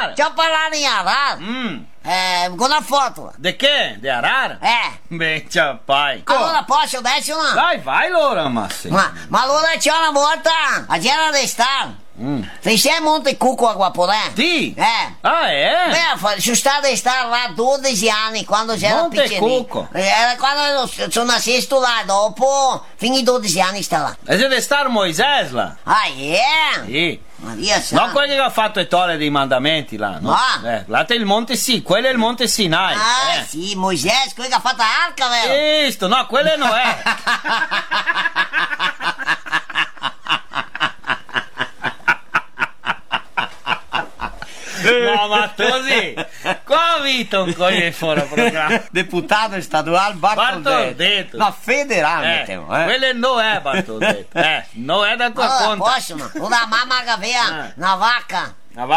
arara? Deixa eu falar em arara. Ficou na foto lá. De quê? De arara? Bem, tchau, pai. Allora posso adesso no? Vai, Loura, Ma allora c'è una volta a Gera d'estate. Fece Monte Cuco a Guaporé. Sì? Sono stato a stare là 12 anni quando c'era piccolino. Era quando sono nascisto là, dopo finì 12 anni sta là. E siete stato Moisés là? Sì. Maria Santa. Non quello che ha fatto le tole dei mandamenti là, no? Là c'è il Monte quello è il Monte Sinai. Sì, Moisés, quello che ha fatto l'arca, vero? Visto, no, quello è Noè. No, ma così qua Vito un cogliere fuori programma. Deputato estaduale Bartoldetto. No, federale quello è Noè Bartoldetto. Noè da tua conta. Possono una mamma che aveva una vacca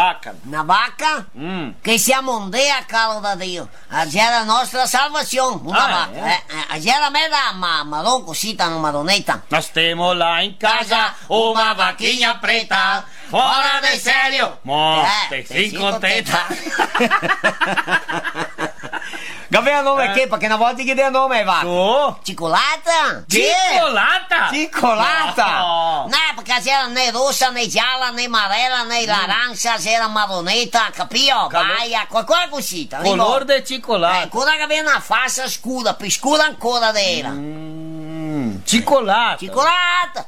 che siamo un dea, caro da Dio. C'era la nostra salvazione, una vacca. C'era me da marron così, una marronetta. Ma stiamo là in casa, una vacchina preta, fuori del serio. Mo, sei contenta? Gavea nome che? Perché una volta che dea nome va. Cicolata? Cicolata? No, perché c'era né rossa, né gialla, né amarela, né l'arancia, c'era marronetta, capito? Baia, qualcosa così. Color de cicolata. Quella che aveva una faccia scura, più scura ancora era. Cicolata. Cicolata.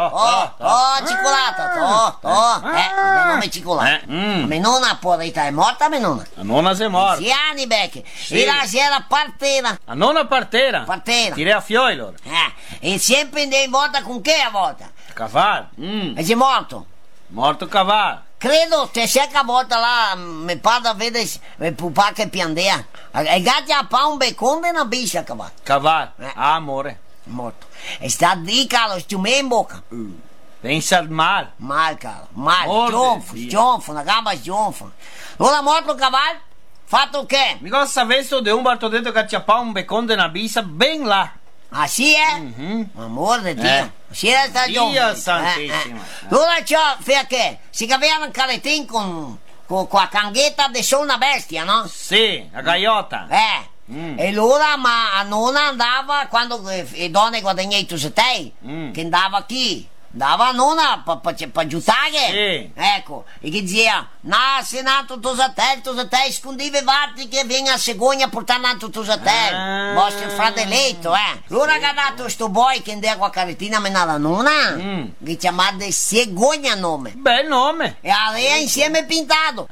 Cicolata. Il nome è Cicolata. Mia nonna è morta, mia nonna. La nonna si è morta. 6 anni, Becche. E là c'era partera. La nonna partera? Tira a fioi, E sempre in volta con che a volta? Cavallo. E c'è morto. Morto cavallo. Credo che a volta là mi pare a vedere il pupà che piandea. E gatti a pa un beccone e una biscia a cavallo. Cavallo. Amore. Morto. E sta lì, caro, stiume in bocca. Pensa mal. Mal, caro. Mal. Gionfo, una gamba gionfa. Allora morto il cavallo, fatto che? Mi cosa sapesso di un Bartoldetto che c'ha un beccone di una biscia ben là. Ah sì, Amore di Dio. Sì, era stagione. Dio santissimo. Allora c'ho, perché? Si aveva un caretin con la canghetta di sono una bestia, no? Sì, la gaiotta. E allora ma non andava quando le donne guadagnano su te, che andava chi? Andava a nonna per aiutare. Sì. Ecco, e che diceva, no, se nato tu sa te, scondivi vatti che vieni a Segogna a portare nato tu sa te, vostro fratelletto, Allora che ha dato sto boy che andava a caretina me la nonna, che chiamava Segogna nome. Bel nome. E aveva insieme pintato.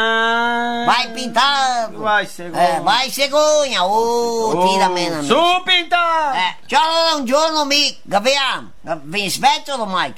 Vai pintato. Vai Segogna. Vai Segogna. Tira meno. Su pintato. Allora un giorno Gaviamo. Vi sveglio ormai,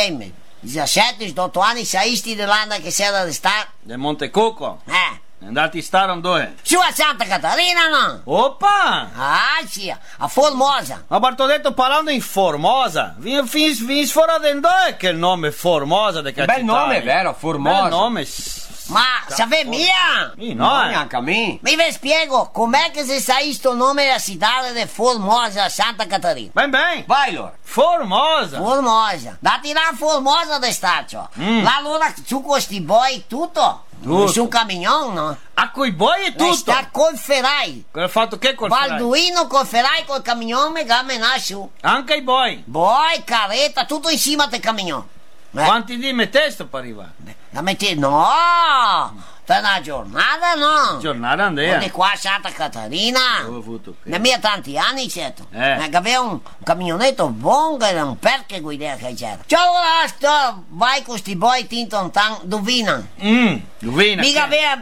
17, 18 anni, saisti dell'anno che c'era d'estate. Del Monte Cuco? Andati starono dove? Su a Santa Catarina, no? Oppa! Sì, a Formosa. Ma Bartoldetto, parlando in Formosa, vieni fuori da dove che il nome Formosa? Bel nome, vero, Formosa. Bel nome. Ma sapete mia? No, neanche a me. Vi spiego com'è che si sa sto nome della città di Formosa, Santa Catarina. Ben. Vai, allora. Formosa. Dati là Formosa d'estate. Là allora su questi boy tutto. Su un camion, no? A coi boy è tutto. Sta col ferrai. Cosa ha fatto che col ferrai? Balduino col ferrai col camion me gamena su. Anche i boy? Boy, caretta, tutto insieme del camion. Quanti di metteste per arrivare? La metti? No! Per una giornata no. Giornata andrea. Di qua a Santa Catarina. Ho avuto qui. Ne mia tanti anni, certo. Che aveva un camionetto buon, che era un perché guidare che c'era. Ciao, vai con sti boy tinton tan, dovina. Dovina. Mica aveva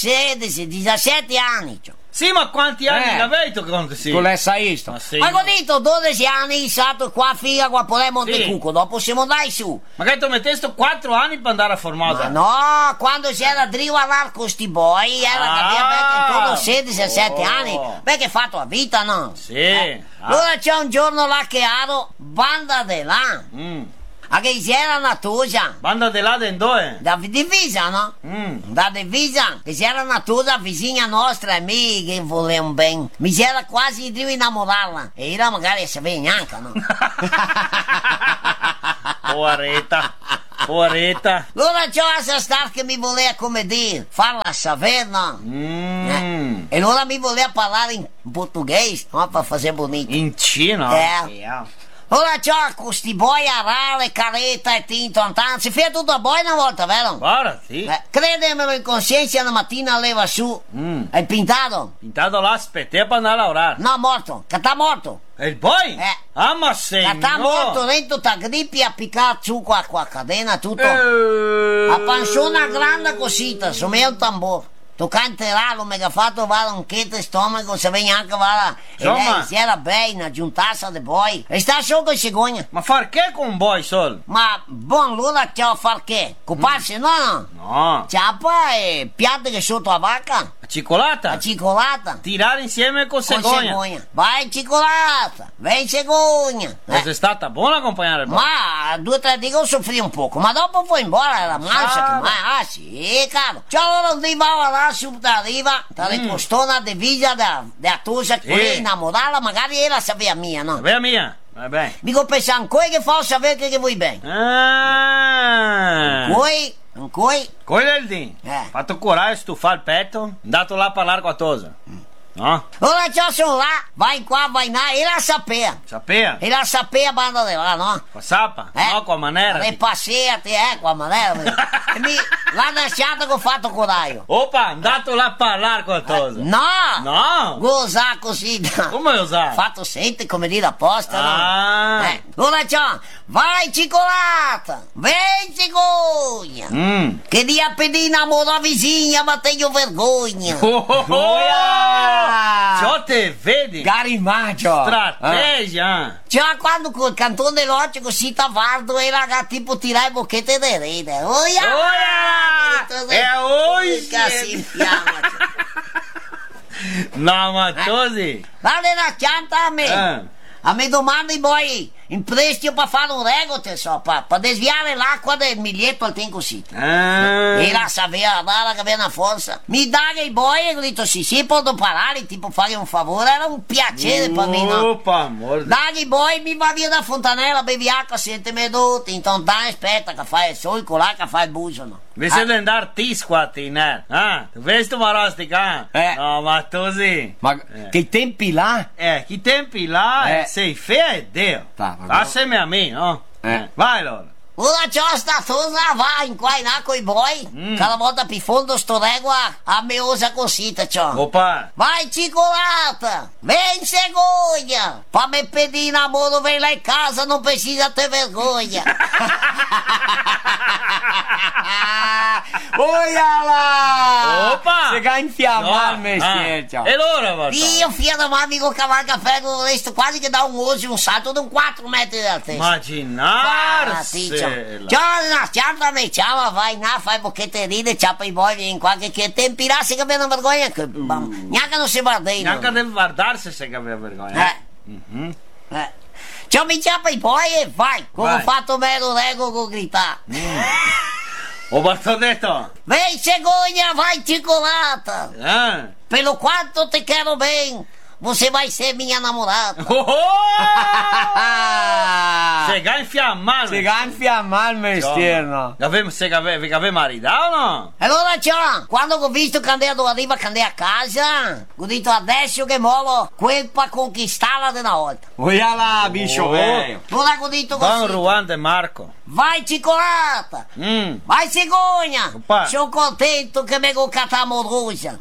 17 anni. Sì, ma quanti anni l'avevi tu con sì? Con l'essaisto. Ma ho detto 12 anni, stato qua figa qua por Monte Cuco, dopo siamo andati su. Ma che tu mettesti 4 anni per andare a Formosa? Ma no, quando c'era drivo all'arco sti boy, era che aveva 16-17 anni, beh che fatto a vita, no? Sì. Allora c'è un giorno là che ero, banda de là. A che c'era una tusa. Banda de là dove? Da divisa, no? Da divisa. Che c'era una tusa vicina nostra e mi che volevano bene. Mi c'era quasi di innamorarla. E io magari sapeva neanche, no? Poveretta. Poreta. Allora c'ho essa star che mi voleva, come dire, farla sapere, no? E allora mi voleva parlare in portoghese, no? Per fare bonito. In Cina? Ora c'ho questi boi a rale, careta e tinto, si fa tutto a boi una volta, vero? Guarda, sì. Credemelo, in coscienza la mattina leva su. Hai pintato? Pintato là, aspetta per andare a lavorare. No, morto, che sta morto. E il boy? Ah, ma sei Che sta morto dentro ta grippi a piccare su qua cadena, tutto. A panciona grande cosita, insomma un tamburo. Tu canterà, lo mega fatto va un chete stomaco, se veni anche va. E lei si era bene, giuntassa de boy. E sta solo con cigogna. Ma far che con un boy sol? Ma buon l'ora c'è a far che? Copparsi, no? No. Ciappa e piatte che sotto a vacca. A cicolata? A cicolata. Tirare insieme con cegogna. Vai cicolata, vai cegogna. È stata buona accompagnare il boy? Ma 2 o 3 giorni ho soffrito un poco, ma dopo poi in buona era mansa. Sì, caro. Ciao, non ti va là subito arriva, dalle costona di vita da tusa che innamorata, magari era sapeva mia, no? Sapeva mia? Va bene. Dico pensare ancora che fa sapere che vuoi bene. Ancora? Quello è il dì. Fatto curare, stufare il petto, andato là a parlare qualcosa. No? Ora già sono là, vai qua, vai là, e la sapeva. Sapeva? E la sapeva banda di là, no? Qua sapa? No, qua maniera. Le passeate, qua maniera. E l'ha lasciato che ho fatto coraggio. Oppa, andato là a parlare qualcosa. No! No? Goza così. Come usare? Fatto sente come dire apposta, no? Ora già, vai cicolata, vai cicogna. Che di appena amore vicina, ma tengo vergogna. Ciò te vedi? Garimaggio! Strategia! Già quando col cantone dell'occhio così tavardo era tipo tirare bocchette di ride. E oggi! Che si infiamma. No, ma così! Guarda la pianta a me! A me domandi poi in prestito per fare un regote, so, per desviare l'acqua del miglietto al tempo così. E la sapeva, guarda che aveva una forza. Mi dai i boy e ho detto sì, posso parlare, tipo fare un favore, era un piacere per me, no? Dai i boy, mi va via da fontanella, bevi acqua, sente me dote, intanto aspetta che fai il sole, colà che fai il buso, no? Invece di andare ti squatti, ne? Tu vedi sto marostica? No, ma tu sì. Ma che tempi là? Che tempi là sei fede. Passami a me, no? Vai allora. Ora c'ho sta cosa, va in qua in là con i boy. Cada volta più fondo sto regua a me osa cosita c'ho. Oppa. Vai cicolata, ven cegogna. Fammi pedina amore, vai là in casa, non precisa te vergogna. Oiala! Oppa! Se ga infiammare il mestiere, ciao. E allora, va? Io fiado mamma con cavallo caffè, resto quasi che da un osso, un salto di un 4 metri da testa. Immaginarsi. C'ho una pianta me, ciao, vai là, fai bocchette ride, ciappa i boy in qualche che tempi là, se capiva una vergogna, che neanche non si guarda. Neanche deve guardarsi se capiva vergogna. C'ho mi ciappa i boy e vai, come ho fatto meno rego con gritare. Ho fatto detto. Vai cegogna, vai cicolata. Per lo quanto te quero bem, você vai ser minha namorata. Se ga infiammare. Se ga infiammare il mestiere, no? Se aveva maritato o no? Allora ciò, quando ho visto che andavo arriva, che andavo a casa, ho detto adesso che molo quel per conquistarla di una volta. Oiala, bicho velho. Allora ho detto così. Don Juan de Marco. Vai cicolata, vai cegogna. Sono contento che mi ho cattato amorosa.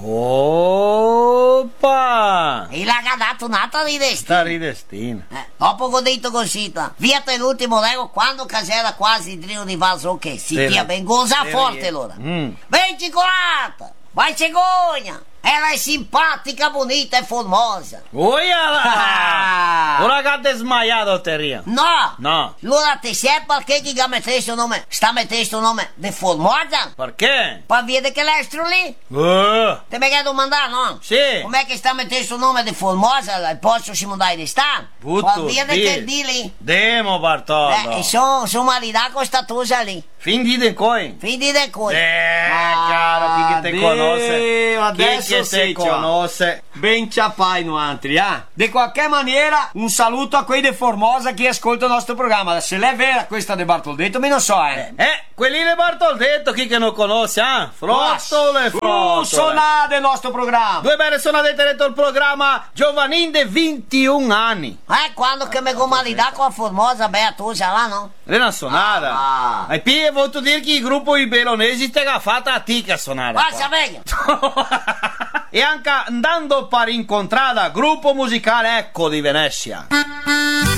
Oppa! E l'ha dato un'altra ridestina. Sta ridestina. Dopo ho detto così, via te l'ultimo rego, quando casera quasi il trio di vaso che si tia ben goza forte allora. Vai cicolata, vai cegogna. Ela è simpatica, bonita e formosa. Oiala! Ora che ha desmaiato teria. No. Allora te sai perché chi mette sto nome? Sta mettendo sto nome di formosa? Perché? Per via di che l'estro lì? Te mi hai domandato, no? Sì. Com'è che sta mettendo sto nome di formosa? Il posto si mondai di sta? Per via di che di lì? Demo Bartolo. E sono maritato con sta tosa lì. Fin di coi. Fin di coi. Caro, chi che te conosce? Adesso che se conosce. Ben ciapai no altri, Di qualche maniera, un saluto a quei de Formosa che ascoltano il nostro programma. Se l'è vera questa de Bartoldetto, me non so, Quelli di Bartoldetto, chi che non conosce, Frottole, Sonate il nostro programma. Due belle sonate diretto il programma Giovanin de 21 anni. Quando che me gomalidà con la Formosa, beh, tu già là, no? Una sonata. E poi ho voluto dire che il gruppo i belonesi ti ha fatto a tica sonare. Guarda, meglio. E anche andando per incontrare gruppo musicale Ecco di Venezia.